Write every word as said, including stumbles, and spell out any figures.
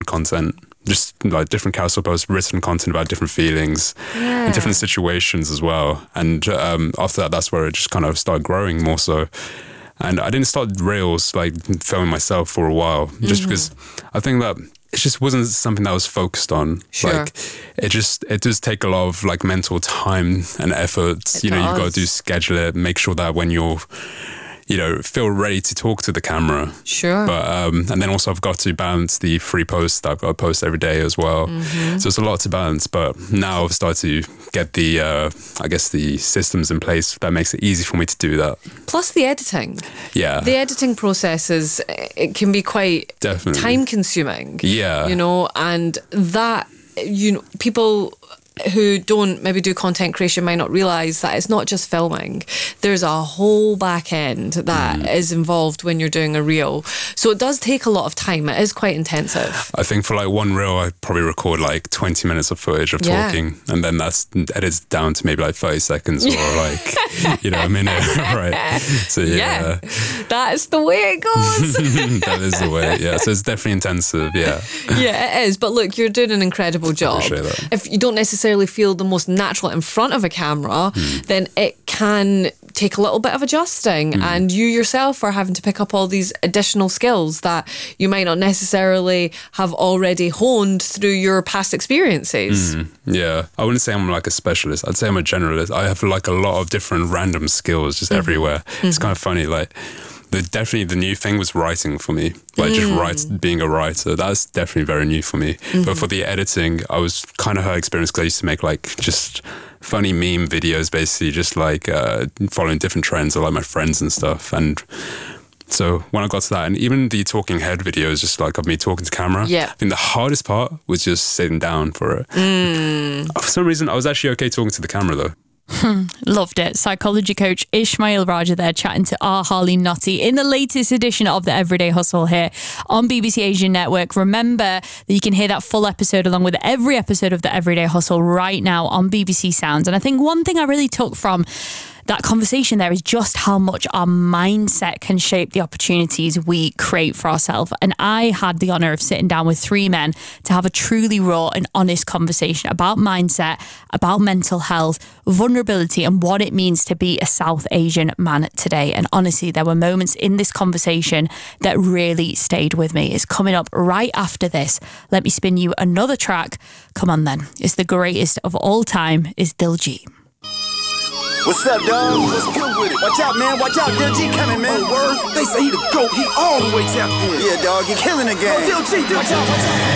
content. Just like different carousel posts, written content about different feelings yeah. and different situations as well. And um, after that, that's where it just kind of started growing more so. And I didn't start Reels, like filming myself for a while, just mm-hmm. because I think that it just wasn't something that I was focused on. Sure. Like it just, it does take a lot of like mental time and effort. It you know, does. you've got to do schedule it, make sure that when you're, you know, feel ready to talk to the camera. Sure. But um, and then also I've got to balance the free posts that I've got to post every day as well. Mm-hmm. So it's a lot to balance. But now I've started to get the, uh, I guess, the systems in place that makes it easy for me to do that. Plus the editing. Yeah. The editing process is, it can be quite Definitely. time consuming. Yeah. You know, and that, you know, people who don't maybe do content creation might not realise that it's not just filming. There's a whole back end that mm. is involved when you're doing a reel. So it does take a lot of time. It is quite intensive. I think for like one reel, I probably record like twenty minutes of footage of yeah. talking, and then that's edited down to maybe like thirty seconds or like, you know, a minute, right? So yeah. yeah. That's the way it goes. That is the way, yeah. So it's definitely intensive, yeah. Yeah, it is. But look, you're doing an incredible job. Appreciate that. If you don't necessarily feel the most natural in front of a camera, mm. then it can take a little bit of adjusting mm. and you yourself are having to pick up all these additional skills that you might not necessarily have already honed through your past experiences. Mm. Yeah, I wouldn't say I'm like a specialist. I'd say I'm a generalist. I have like a lot of different random skills just mm. everywhere. Mm-hmm. It's kind of funny, like the definitely the new thing was writing for me, like mm. just write, being a writer. That's definitely very new for me. Mm-hmm. But for the editing, I was kind of her experience because I used to make like just funny meme videos, basically just like uh, following different trends of like my friends and stuff. And so when I got to that, and even the talking head videos, just like of me talking to camera, yeah. I think the hardest part was just sitting down for it. Mm. For some reason, I was actually okay talking to the camera though. Loved it. Psychology coach Ishmael Raja there chatting to our Harley Notty in the latest edition of the Everyday Hustle here on B B C Asian Network. Remember that you can hear that full episode along with every episode of the Everyday Hustle right now on B B C Sounds. And I think one thing I really took from that conversation there is just how much our mindset can shape the opportunities we create for ourselves. And I had the honour of sitting down with three men to have a truly raw and honest conversation about mindset, about mental health, vulnerability, and what it means to be a South Asian man today. And honestly, there were moments in this conversation that really stayed with me. It's coming up right after this. Let me spin you another track. Come on then. It's the greatest of all time. It's Diljit. What's up, dog? What's good with it? Watch out, man. Watch out. Diljit coming, man. Oh, word. They say he the GOAT. He all the way tapped in. Yeah, dog. He killing the game. Oh, Diljit, Diljit. Watch out, watch out.